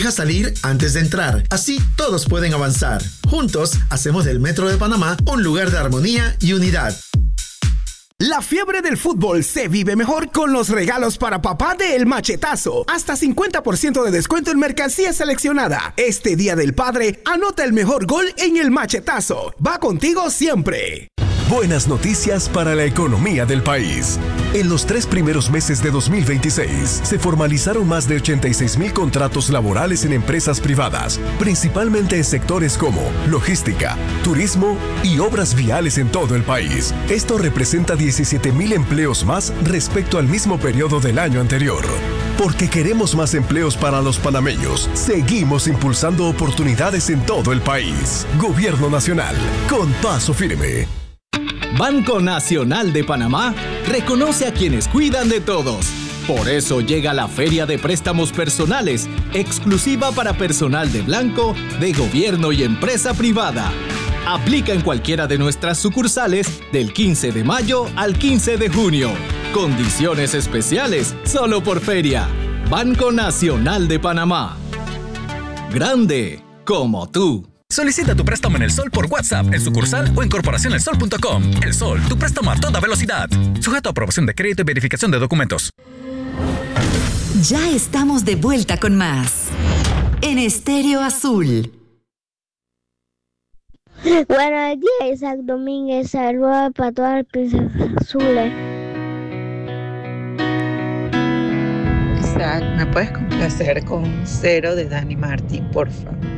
Deja salir antes de entrar. Así todos pueden avanzar. Juntos hacemos del Metro de Panamá un lugar de armonía y unidad. La fiebre del fútbol se vive mejor con los regalos para papá de El Machetazo. Hasta 50% de descuento en mercancía seleccionada. Este Día del Padre, anota el mejor gol en El Machetazo. Va contigo siempre. Buenas noticias para la economía del país. En los 3 primeros meses de 2026, se formalizaron más de 86,000 contratos laborales en empresas privadas, principalmente en sectores como logística, turismo y obras viales en todo el país. Esto representa 17,000 empleos más respecto al mismo periodo del año anterior. Porque queremos más empleos para los panameños, seguimos impulsando oportunidades en todo el país. Gobierno Nacional, con paso firme. Banco Nacional de Panamá reconoce a quienes cuidan de todos. Por eso llega la Feria de Préstamos Personales, exclusiva para personal de blanco, de gobierno y empresa privada. Aplica en cualquiera de nuestras sucursales del 15 de mayo al 15 de junio. Condiciones especiales solo por feria. Banco Nacional de Panamá. Grande como tú. Solicita tu préstamo en El Sol por WhatsApp, en sucursal o en corporacionelsol.com. El Sol, tu préstamo a toda velocidad. Sujeto a aprobación de crédito y verificación de documentos. Ya estamos de vuelta con más. En Estéreo Azul. Buenos días, Isaac Domínguez. Saludos para todas las princesas azules. Isaac, ¿me puedes complacer con Cero de Dani Martín, porfa?